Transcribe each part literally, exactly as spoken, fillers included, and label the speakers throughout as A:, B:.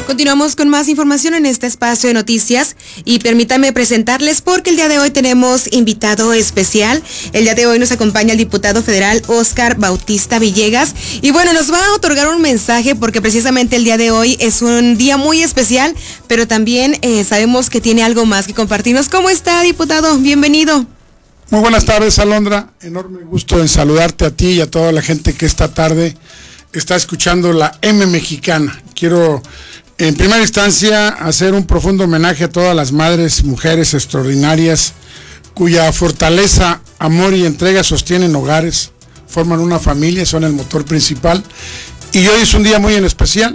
A: Continuamos con más información en este espacio de noticias y permítanme presentarles porque el día de hoy tenemos invitado especial. El día de hoy nos acompaña el diputado federal Óscar Bautista Villegas y bueno, nos va a otorgar un mensaje porque precisamente el día de hoy es un día muy especial, pero también eh, sabemos que tiene algo más que compartirnos. ¿Cómo está, diputado? Bienvenido.
B: Muy buenas tardes, Alondra. Enorme gusto en saludarte a ti y a toda la gente que esta tarde está escuchando la M Mexicana. Quiero en primera instancia hacer un profundo homenaje a todas las madres, mujeres extraordinarias, cuya fortaleza, amor y entrega sostienen hogares, forman una familia, son el motor principal. Y hoy es un día muy en especial,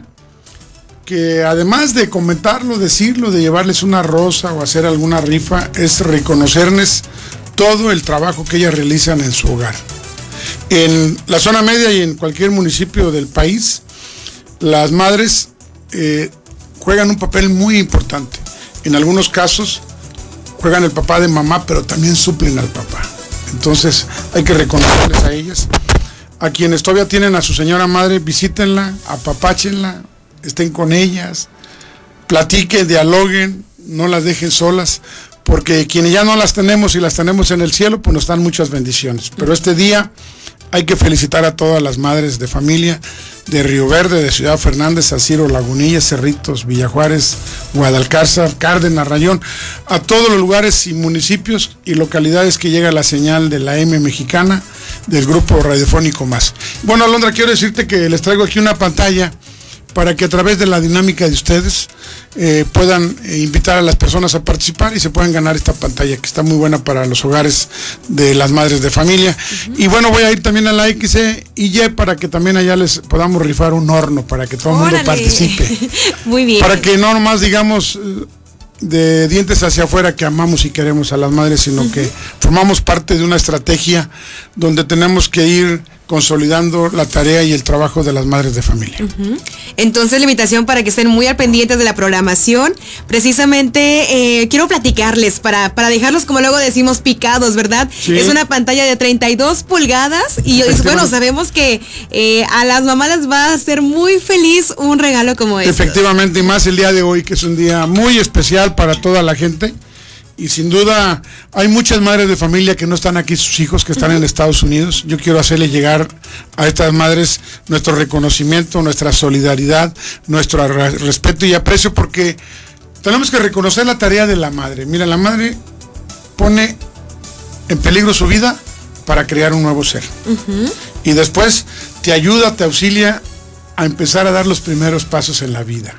B: que además de comentarlo, decirlo, de llevarles una rosa o hacer alguna rifa, es reconocerles todo el trabajo que ellas realizan en su hogar. En la zona media y en cualquier municipio del país, las madres eh, juegan un papel muy importante. En algunos casos juegan el papá de mamá, pero también suplen al papá. Entonces hay que reconocerles a ellas. A quienes todavía tienen a su señora madre, visítenla, apapáchenla, estén con ellas, platiquen, dialoguen, no las dejen solas, porque quienes ya no las tenemos y las tenemos en el cielo, pues nos dan muchas bendiciones. Pero este día hay que felicitar a todas las madres de familia de Río Verde, de Ciudad Fernández, San Ciro, Lagunillas, Cerritos, Villa Juárez, Guadalcázar, Cárdenas, Rayón, a todos los lugares y municipios y localidades que llega la señal de la M Mexicana del grupo radiofónico Más. Bueno, Alondra, quiero decirte que les traigo aquí una pantalla para que a través de la dinámica de ustedes eh, puedan eh, invitar a las personas a participar y se puedan ganar esta pantalla que está muy buena para los hogares de las madres de familia. Uh-huh. Y bueno, voy a ir también a la X E y Y para que también allá les podamos rifar un horno para que todo el mundo participe.
A: Muy bien.
B: Para que no nomás digamos de dientes hacia afuera que amamos y queremos a las madres, sino uh-huh. que formamos parte de una estrategia donde tenemos que ir consolidando la tarea y el trabajo de las madres de familia.
A: Uh-huh. Entonces la invitación para que estén muy al pendientes de la programación. Precisamente eh, quiero platicarles para, para dejarlos, como luego decimos, picados, ¿verdad? Sí. Es una pantalla de treinta y dos pulgadas y es, bueno, sabemos que eh, a las mamás les va a hacer muy feliz un regalo como este.
B: Efectivamente, y más el día de hoy, que es un día muy especial para toda la gente. Y sin duda hay muchas madres de familia que no están aquí, sus hijos que están uh-huh. en Estados Unidos. Yo quiero hacerle llegar a estas madres nuestro reconocimiento, nuestra solidaridad, nuestro respeto y aprecio, porque tenemos que reconocer la tarea de la madre. Mira, la madre pone en peligro su vida para crear un nuevo ser. Uh-huh. Y después te ayuda, te auxilia a empezar a dar los primeros pasos en la vida.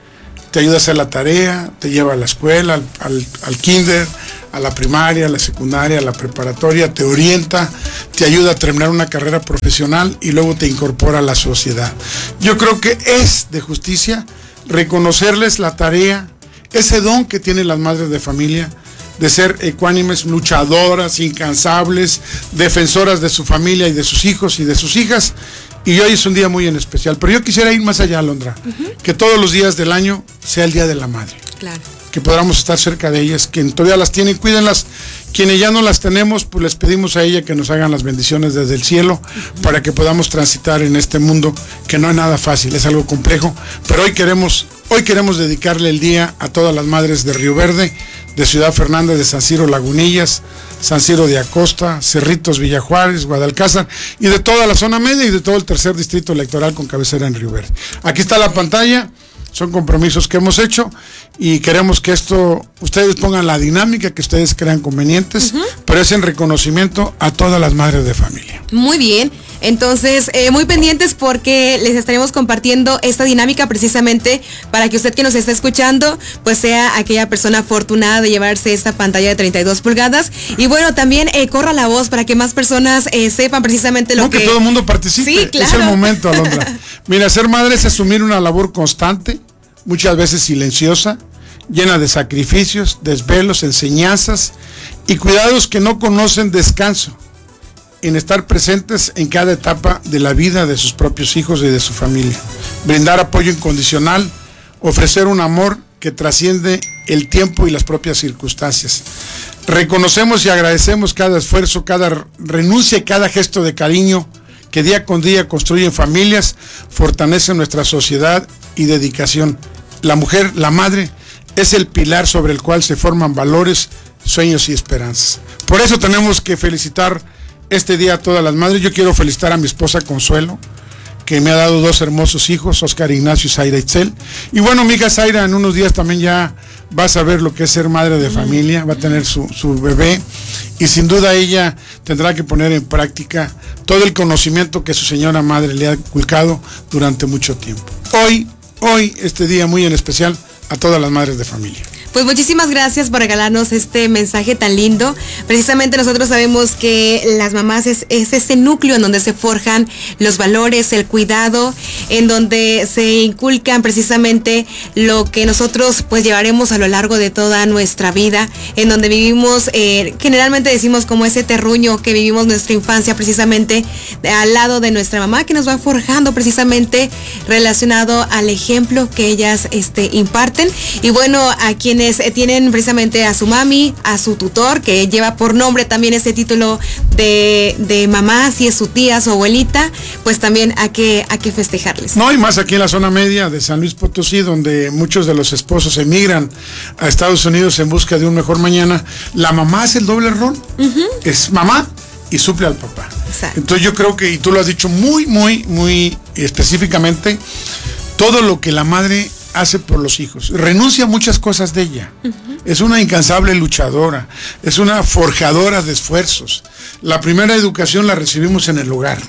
B: Te ayuda a hacer la tarea, te lleva a la escuela, al, al, al kinder, a la primaria, a la secundaria, a la preparatoria, te orienta, te ayuda a terminar una carrera profesional y luego te incorpora a la sociedad. Yo creo que es de justicia reconocerles la tarea, ese don que tienen las madres de familia, de ser ecuánimes, luchadoras, incansables, defensoras de su familia y de sus hijos y de sus hijas. Y hoy es un día muy en especial, pero yo quisiera ir más allá, Alondra, uh-huh. que todos los días del año sea el Día de la Madre.
A: Claro.
B: Que podamos estar cerca de ellas, quien todavía las tienen, cuídenlas. Quienes ya no las tenemos, pues les pedimos a ella que nos hagan las bendiciones desde el cielo, uh-huh. para que podamos transitar en este mundo, que no es nada fácil, es algo complejo, pero hoy queremos, hoy queremos dedicarle el día a todas las madres de Río Verde, de Ciudad Fernández, de San Ciro, Lagunillas, San Ciro de Acosta, Cerritos, Villa Juárez, Guadalcázar y de toda la zona media y de todo el tercer distrito electoral con cabecera en Río Verde. Aquí está la pantalla, son compromisos que hemos hecho y queremos que esto, ustedes pongan la dinámica que ustedes crean convenientes, uh-huh. pero es en reconocimiento a todas las madres de familia.
A: Muy bien. Entonces, eh, muy pendientes porque les estaremos compartiendo esta dinámica precisamente para que usted que nos está escuchando, pues sea aquella persona afortunada de llevarse esta pantalla de treinta y dos pulgadas. Y bueno, también eh, corra la voz para que más personas eh, sepan precisamente lo
B: no,
A: que...
B: que todo el mundo participe.
A: Sí, claro.
B: Es el momento, Alondra. Mira, ser madre es asumir una labor constante, muchas veces silenciosa, llena de sacrificios, desvelos, enseñanzas y cuidados que no conocen descanso, en estar presentes en cada etapa de la vida de sus propios hijos y de su familia, brindar apoyo incondicional, ofrecer un amor que trasciende el tiempo y las propias circunstancias. Reconocemos y agradecemos cada esfuerzo, cada renuncia y cada gesto de cariño que día con día construyen familias, fortalecen nuestra sociedad y dedicación. la mujer, la madre, es el pilar sobre el cual se forman valores, sueños y esperanzas. Por eso tenemos que felicitar este día a todas las madres. Yo quiero felicitar a mi esposa Consuelo, que me ha dado dos hermosos hijos, Oscar Ignacio y Zaira Itzel. Y bueno, mi hija Zaira en unos días también ya va a saber lo que es ser madre de familia, va a tener su, su bebé, y sin duda ella tendrá que poner en práctica todo el conocimiento que su señora madre le ha inculcado durante mucho tiempo. Hoy, hoy, este día muy en especial a todas las madres de familia.
A: Pues muchísimas gracias por regalarnos este mensaje tan lindo. Precisamente nosotros sabemos que las mamás es, es ese núcleo en donde se forjan los valores, el cuidado, en donde se inculcan precisamente lo que nosotros pues llevaremos a lo largo de toda nuestra vida, en donde vivimos, eh, generalmente decimos como ese terruño que vivimos nuestra infancia precisamente al lado de nuestra mamá, que nos va forjando precisamente relacionado al ejemplo que ellas este, imparten. Y bueno, a quienes tienen precisamente a su mami, a su tutor, que lleva por nombre también ese título de, de mamá, si es su tía, su abuelita, pues también hay que, hay que festejarles.
B: No, y más aquí en la zona media de San Luis Potosí, donde muchos de los esposos emigran a Estados Unidos en busca de un mejor mañana, la mamá hace el doble rol, uh-huh. Es mamá y suple al papá. Exacto. Entonces yo creo que, y tú lo has dicho muy, muy, muy específicamente, todo lo que la madre hace por los hijos, renuncia a muchas cosas de ella, uh-huh. Es una incansable luchadora, es una forjadora de esfuerzos. La primera educación la recibimos en el hogar.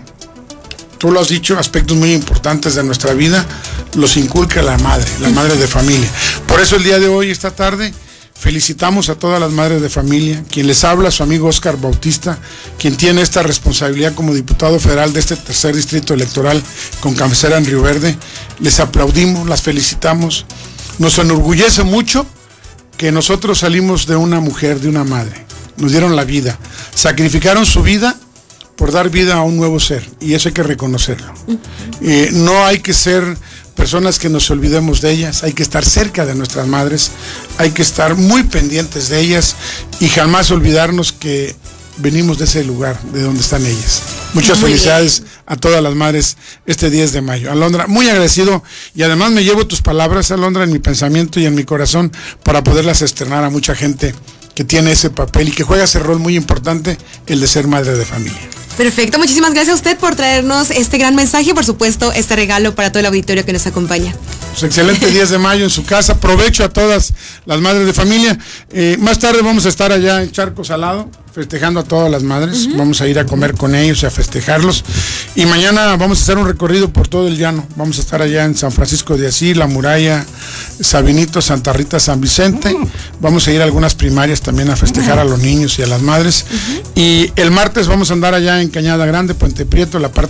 B: Tú lo has dicho, aspectos muy importantes de nuestra vida los inculca la madre, la uh-huh. madre de familia. Por eso el día de hoy, esta tarde, felicitamos a todas las madres de familia. Quien les habla, su amigo Oscar Bautista, quien tiene esta responsabilidad como diputado federal de este tercer distrito electoral con cabecera en Río Verde. Les aplaudimos, las felicitamos. Nos enorgullece mucho que nosotros salimos de una mujer, de una madre. Nos dieron la vida, sacrificaron su vida por dar vida a un nuevo ser, y eso hay que reconocerlo. Uh-huh. Eh, no hay que ser personas que nos olvidemos de ellas, hay que estar cerca de nuestras madres, hay que estar muy pendientes de ellas y jamás olvidarnos que venimos de ese lugar, de donde están ellas. Muchas muy felicidades bien. A todas las madres este diez de mayo. Alondra, muy agradecido, y además me llevo tus palabras, Alondra, en mi pensamiento y en mi corazón para poderlas externar a mucha gente que tiene ese papel y que juega ese rol muy importante, el de ser madre de familia.
A: Perfecto, muchísimas gracias a usted por traernos este gran mensaje y por supuesto este regalo para todo el auditorio que nos acompaña.
B: Pues excelente diez de mayo en su casa, provecho a todas las madres de familia. Eh, más tarde vamos a estar allá en Charco Salado, festejando a todas las madres, uh-huh. Vamos a ir a comer con ellos y a festejarlos, y mañana vamos a hacer un recorrido por todo el llano, vamos a estar allá en San Francisco de Asís, La Muralla, Sabinito, Santa Rita, San Vicente, uh-huh. Vamos a ir a algunas primarias también a festejar uh-huh. a los niños y a las madres, uh-huh. Y el martes vamos a andar allá en Cañada Grande, Puente Prieto, la parte